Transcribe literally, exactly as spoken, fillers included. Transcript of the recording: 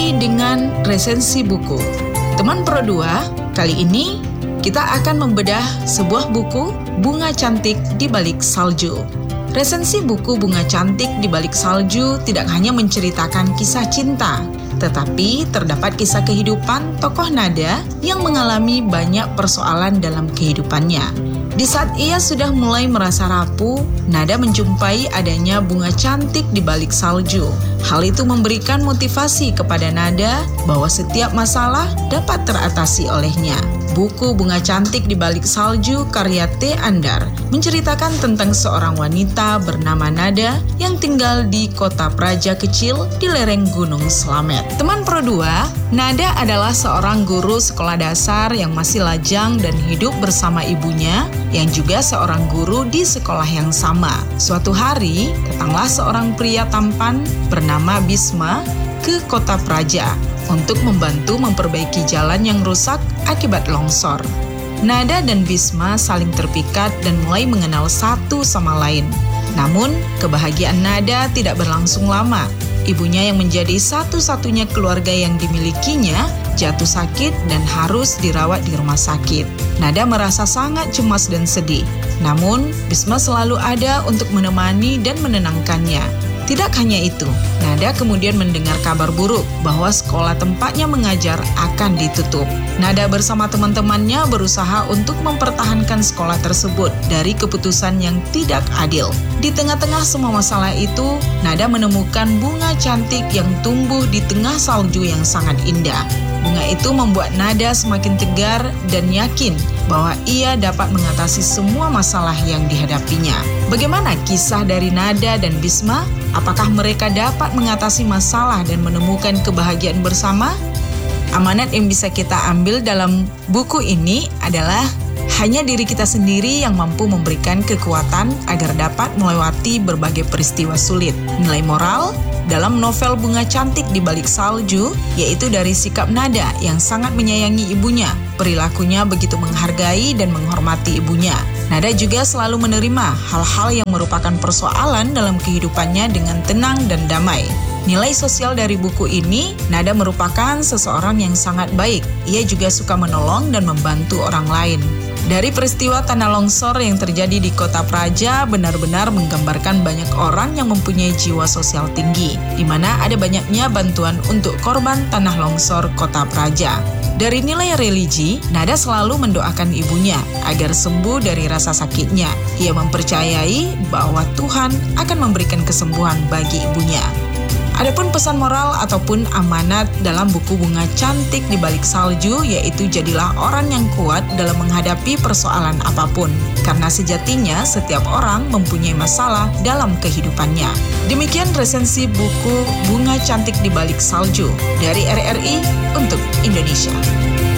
Kembali dengan resensi buku. Teman Pro dua, kali ini kita akan membedah sebuah buku Bunga Cantik di Balik Salju. Resensi buku Bunga Cantik di Balik Salju tidak hanya menceritakan kisah cinta, tetapi terdapat kisah kehidupan tokoh Nada yang mengalami banyak persoalan dalam kehidupannya. Di saat ia sudah mulai merasa rapuh, Nada menjumpai adanya bunga cantik di balik salju. Hal itu memberikan motivasi kepada Nada bahwa setiap masalah dapat teratasi olehnya. Buku Bunga Cantik di Balik Salju karya T. Andar menceritakan tentang seorang wanita bernama Nada yang tinggal di kota Praja kecil di lereng Gunung Slamet. Teman Pro dua, Nada adalah seorang guru sekolah dasar yang masih lajang dan hidup bersama ibunya yang juga seorang guru di sekolah yang sama. Suatu hari, datanglah seorang pria tampan bernama Bisma ke kota Praja untuk membantu memperbaiki jalan yang rusak akibat longsor. Nada dan Bisma saling terpikat dan mulai mengenal satu sama lain. Namun, kebahagiaan Nada tidak berlangsung lama. Ibunya yang menjadi satu-satunya keluarga yang dimilikinya jatuh sakit dan harus dirawat di rumah sakit. Nada merasa sangat cemas dan sedih. Namun, Bisma selalu ada untuk menemani dan menenangkannya. Tidak hanya itu, Nada kemudian mendengar kabar buruk bahwa sekolah tempatnya mengajar akan ditutup. Nada bersama teman-temannya berusaha untuk mempertahankan sekolah tersebut dari keputusan yang tidak adil. Di tengah-tengah semua masalah itu, Nada menemukan bunga cantik yang tumbuh di tengah salju yang sangat indah. Bunga itu membuat Nada semakin tegar dan yakin bahwa ia dapat mengatasi semua masalah yang dihadapinya. Bagaimana kisah dari Nada dan Bisma? Apakah mereka dapat mengatasi masalah dan menemukan kebahagiaan bersama? Amanat yang bisa kita ambil dalam buku ini adalah hanya diri kita sendiri yang mampu memberikan kekuatan agar dapat melewati berbagai peristiwa sulit. Nilai moral dalam novel Bunga Cantik di Balik Salju yaitu dari sikap Nada yang sangat menyayangi ibunya. Perilakunya begitu menghargai dan menghormati ibunya. Nada juga selalu menerima hal-hal yang merupakan persoalan dalam kehidupannya dengan tenang dan damai. Nilai sosial dari buku ini, Nada merupakan seseorang yang sangat baik. Ia juga suka menolong dan membantu orang lain. Dari peristiwa tanah longsor yang terjadi di kota Praja benar-benar menggambarkan banyak orang yang mempunyai jiwa sosial tinggi, di mana ada banyaknya bantuan untuk korban tanah longsor kota Praja. Dari nilai religi, Nada selalu mendoakan ibunya agar sembuh dari rasa sakitnya. Ia mempercayai bahwa Tuhan akan memberikan kesembuhan bagi ibunya. Adapun pesan moral ataupun amanat dalam buku Bunga Cantik di Balik Salju yaitu jadilah orang yang kuat dalam menghadapi persoalan apapun. Karena sejatinya setiap orang mempunyai masalah dalam kehidupannya. Demikian resensi buku Bunga Cantik di Balik Salju dari R R I untuk Indonesia.